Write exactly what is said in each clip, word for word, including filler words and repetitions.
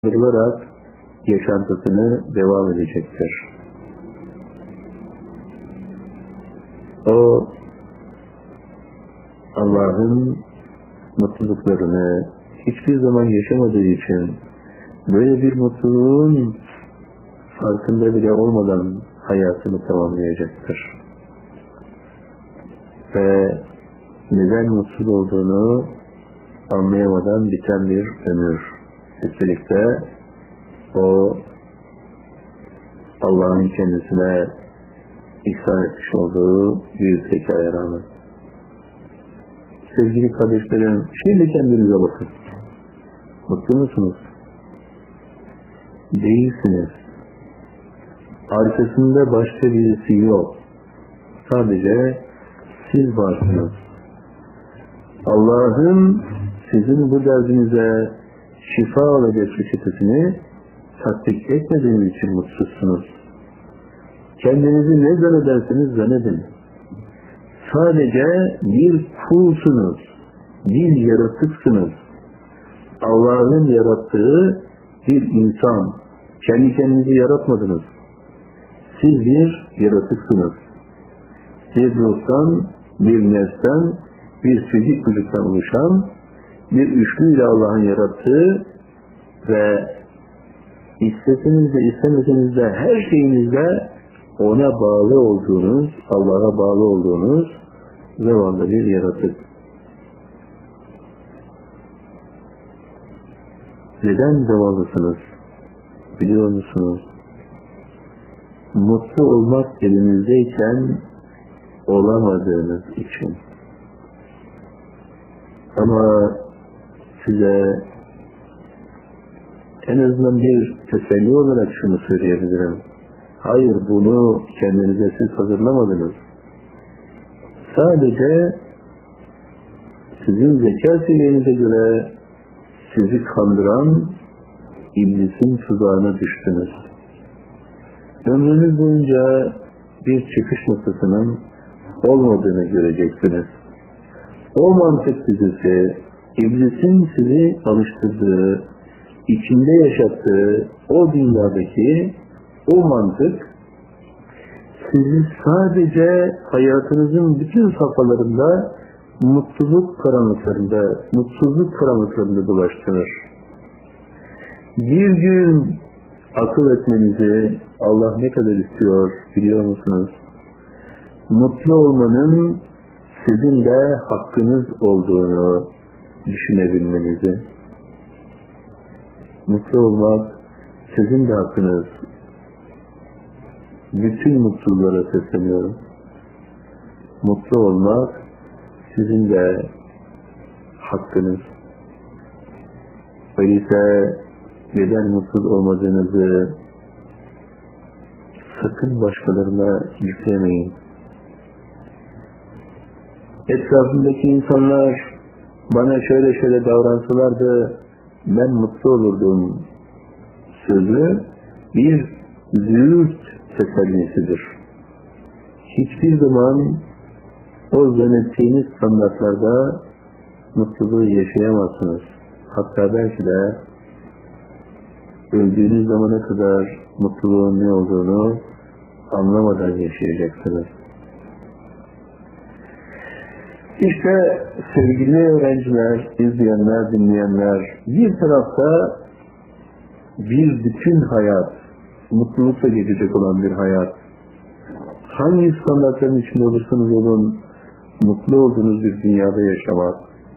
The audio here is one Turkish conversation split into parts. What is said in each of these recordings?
kırılarak yaşantısını devam edecektir. O Allah'ın mutluluklarını hiçbir zaman yaşamadığı için böyle bir mutluluğun farkında bile olmadan hayatını tamamlayacaktır. Ve neden mutsuz olduğunu anlayamadan biten bir ömür. Üstelik de o Allah'ın kendisine ihsan etmiş olduğu büyük zekaya rağmen. Sevgili kardeşlerim, şimdi kendinize bakın. Mutlu musunuz? Değilsiniz. Arkasında başka birisi yok. Sadece siz varsınız. Allah'ın sizin bu derdinize şifa olacak reçetesini tatbik etmediğiniz için mutsuzsunuz. Kendinizi ne zannederseniz zannedin. Sadece bir kulsunuz, bir yaratıksınız. Allah'ın yarattığı bir insan. Kendi kendinizi yaratmadınız. Siz bir yaratıksınız. Bir ruhtan, bir nefsten, bir fizik vücuttan oluşan bir üçlüyle Allah'ın yarattığı ve isteseniz de istemeseniz de her şeyinizde ona bağlı olduğunuz, Allah'a bağlı olduğunuz zavallı bir yaratık. Neden zavallısınız? Biliyor musunuz? Mutlu olmak elinizdeyken olamadığınız için. Ama size en azından bir teselli olarak şunu söyleyebilirim. Hayır, bunu kendinize siz hazırlamadınız. Sadece sizin zeka seviyenize göre sizi kandıran iblisin tuzağına düştünüz. Ömrünüz boyunca bir çıkış noktasının olmadığını göreceksiniz. O mantık dizisi, iblisin sizi alıştırdığı, içinde yaşattığı o dünyadaki o mantık sizi sadece hayatınızın bütün safhalarında mutluluk karanlıklarında, mutsuzluk karanlıklarında dolaştırır. Bir gün akıl etmenizi Allah ne kadar istiyor biliyor musunuz? Mutlu olmanın sizin de hakkınız olduğunu düşünebilmenizi. Mutlu olmak sizin de hakkınız. Bütün mutsuzlara sesleniyorum. Mutlu olmak sizin de hakkınız. Öyleyse neden mutsuz olmadığınızı sakın başkalarına yüklemeyin. Etrafındaki insanlar bana şöyle şöyle davransalardı ben mutlu olurdum sözü bir züğürt tesellisidir. Hiçbir zaman o zannettiğiniz standartlarda mutluluğu yaşayamazsınız. Hatta belki de öldüğünüz zamana kadar mutluluğun ne olduğunu anlamadan yaşayacaksınız. İşte sevgili öğrenciler, izleyenler, dinleyenler, bir tarafta bir bütün hayat, mutlulukla geçecek olan bir hayat. Hangi standartların içinde olursanız olun, mutlu olduğunuz bir dünyada yaşamak.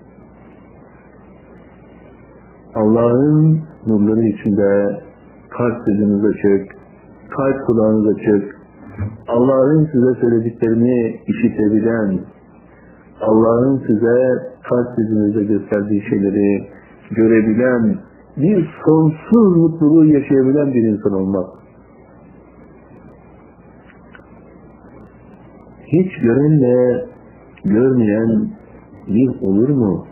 Allah'ın nurları içinde kalp gözünüz açık, kalp kulağınız açık, Allah'ın size söylediklerini işitebilen, Allah'ın size kalp gözünüzde gösterdiği şeyleri görebilen, bir sonsuz mutluluğu yaşayabilen bir insan olmak. Hiç görenle görmeyen bir olur mu?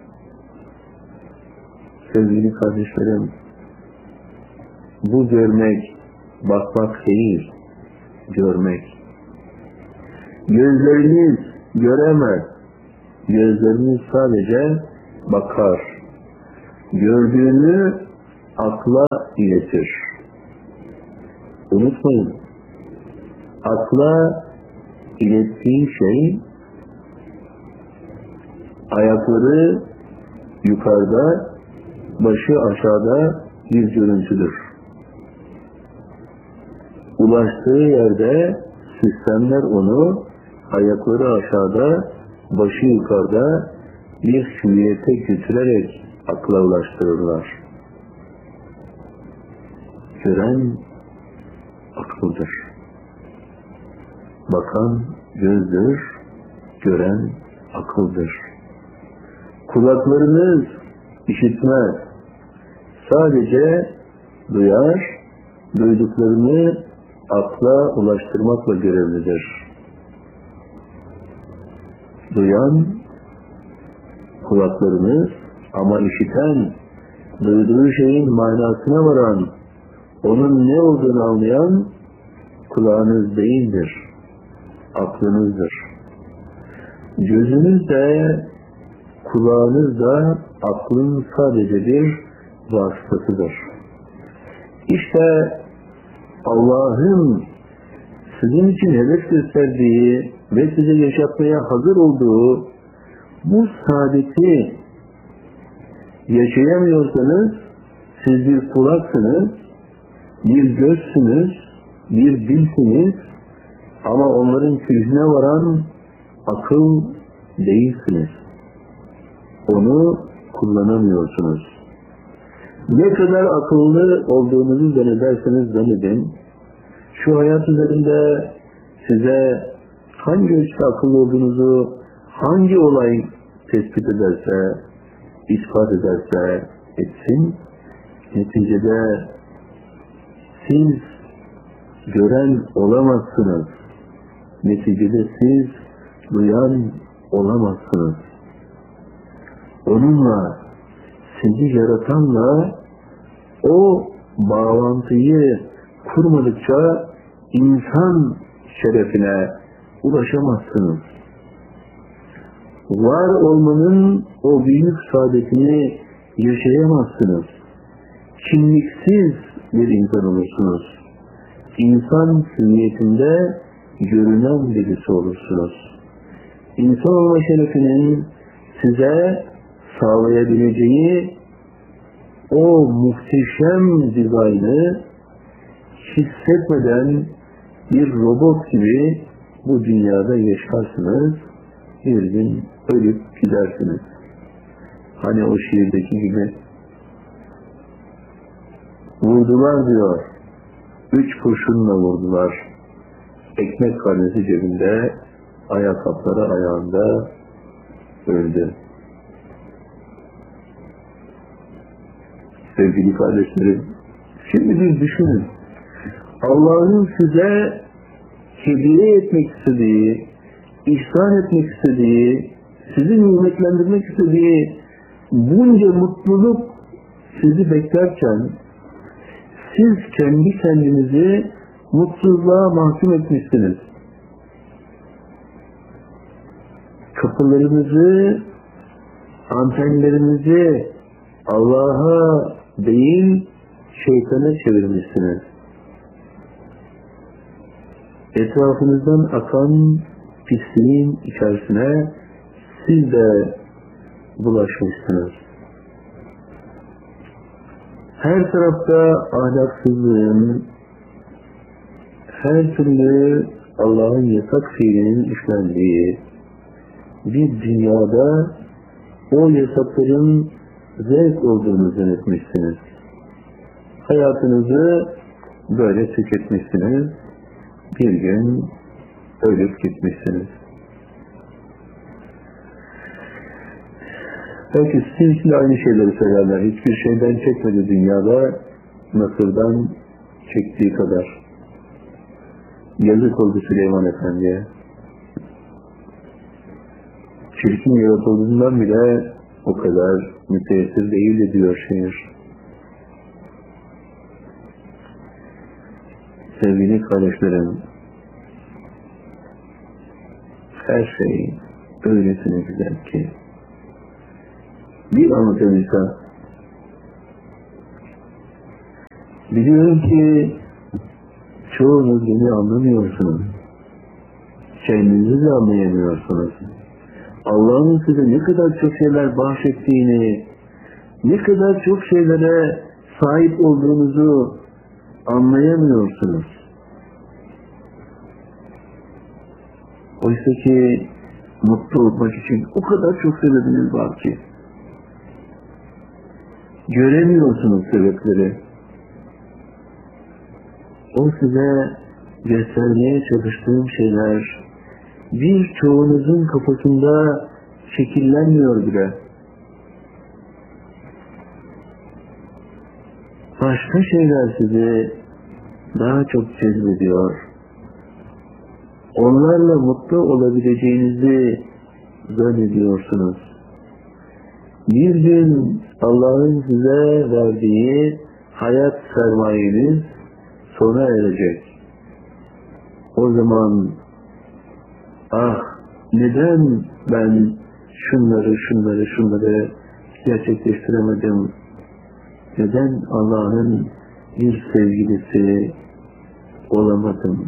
Sevgili kardeşlerim, bu görmek, bakmak değil, görmek. Gözleriniz göremez, gözleriniz sadece bakar. Gördüğünü akla iletir. Unutmayın, akla ilettiği şey ayakları yukarıda, başı aşağıda bir görüntüdür. Ulaştığı yerde sistemler onu ayakları aşağıda, başı yukarıda bir hüviyete götürerek akla ulaştırırlar. Gören akıldır. Bakan gözdür, gören akıldır. Kulaklarınız işitmez. Sadece duyar, duyduklarını akla ulaştırmakla görevlidir. Duyan kulaklarınız ama işiten, duyduğu şeyin manasına varan, onun ne olduğunu anlayan kulağınız değildir, aklınızdır. Gözünüz de, kulağınız da aklın sadece bir vasıtasıdır. İşte Allah'ın sizin için hedef gösterdiği ve sizi yaşatmaya hazır olduğu bu saadeti yaşayamıyorsanız siz bir kulaksınız, bir gözsünüz, bir dilsiniz ama onların küzüne varan akıl değilsiniz. Onu kullanamıyorsunuz. Ne kadar akıllı olduğunuzu zannederseniz zannedin, şu hayat üzerinde size hangi ölçüde akıllı olduğunuzu hangi olay tespit ederse, ispat ederse etsin, neticede siz gören olamazsınız. Neticede siz duyan olamazsınız. Onunla, sizi yaratanla o bağlantıyı kurmadıkça insan şerefine ulaşamazsınız. Var olmanın o büyük saadetini yaşayamazsınız. Kimliksiz bir insan olursunuz. İnsan hüviyetinde görünen birisi olursunuz. İnsan olma şerefinin size sağlayabileceği o muhteşem dizaynı hissetmeden bir robot gibi bu dünyada yaşarsınız, bir gün ölüp gidersiniz. Hani o şiirdeki gibi vurdular diyor, üç kurşunla vurdular. Ekmek karnesi cebinde, ayakkabıları ayağında öldü. Sevgili kardeşlerim, şimdi bir düşünün. Allah'ın size hediye etmek istediği, ihsan etmek istediği, sizi nimetlendirmek istediği bunca mutluluk sizi beklerken siz kendi kendinizi mutsuzluğa mahkum etmişsiniz. Kapılarınızı, antenlerinizi Allah'a değil şeytana çevirmişsiniz. Etrafınızdan akan pisliğin içerisine siz de bulaşmışsınız. Her tarafta ahlaksızlığın, her türlü Allah'ın yasak fiilinin işlendiği bir dünyada o yasakların zevk olduğunu zannetmişsiniz. Hayatınızı böyle tüketmişsiniz. Bir gün ölüp gitmişsiniz. Belki sizin için aynı şeyleri söylerler. Hiçbir şeyden çekmedi dünyada, Mısır'dan çektiği kadar. Yazık oldu Süleyman Efendi'ye. Çirkin yaratıldığından bile o kadar müteessir değildi diyor şiir. Sevgili kardeşlerim, her şey öylesine güzel ki bir anlatabilsem Biliyorum ki çoğunuz beni anlamıyorsunuz. Kendinizi de anlayamıyorsunuz. Allah'ın size ne kadar çok şeyler bahşettiğini, ne kadar çok şeylere sahip olduğunuzu anlayamıyorsunuz. Oysa ki mutlu olmak için o kadar çok sebebiniz var ki. Göremiyorsunuz sebepleri. O size göstermeye çalıştığım şeyler birçoğunuzun kafasında şekillenmiyor bile. Başka şeyler sizi daha çok cezbediyor. Onlarla mutlu olabileceğinizi zannediyorsunuz. Bir gün Allah'ın size verdiği hayat sermayeniz sona erecek. O zaman ah neden ben şunları şunları şunları gerçekleştiremedim? Neden Allah'ın bir sevgilisi olamadım?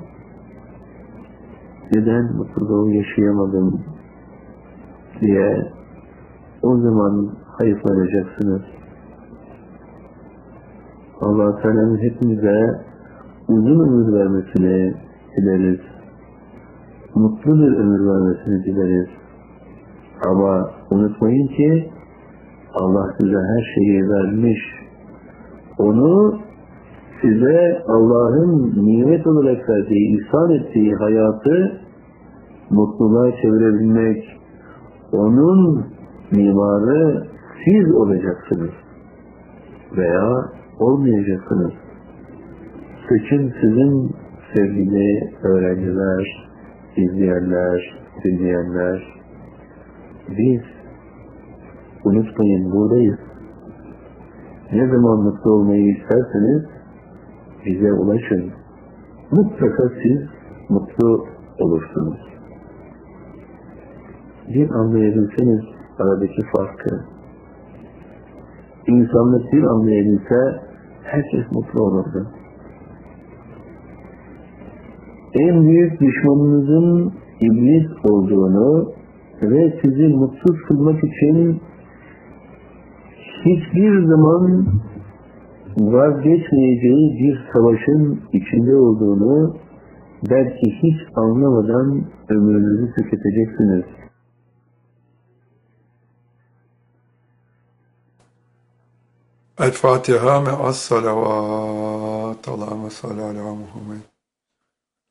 Neden mutluluğu yaşayamadım diye o zaman hayıflanacaksınız. Allah Teala'nın hepimize uzun ömür vermesini dileriz. Mutlu bir ömür vermesini dileriz. Ama unutmayın ki Allah size her şeyi vermiş. Onu size Allah'ın nimet olarak verdiği, ihsan ettiği hayatı mutluluğa çevirebilmek, onun mimarı siz olacaksınız veya olmayacaksınız. Seçim sizin sevgili öğrenciler, izleyenler, dinleyenler. Biz unutmayın buradayız. Ne zaman mutlu olmayı isterseniz bize ulaşın. Mutlaka siz mutlu olursunuz. Bir anlayabilseniz aradaki farkı, insanlık bir anlayabilse herkes mutlu olurdu. En büyük düşmanınızın iblis olduğunu ve sizi mutsuz kılmak için hiçbir zaman vazgeçmeyeceği bir savaşın içinde olduğunu belki hiç anlamadan ömrünüzü tüketeceksiniz. El Fatiha me'as salavat. Allahümme salli ala Muhammed.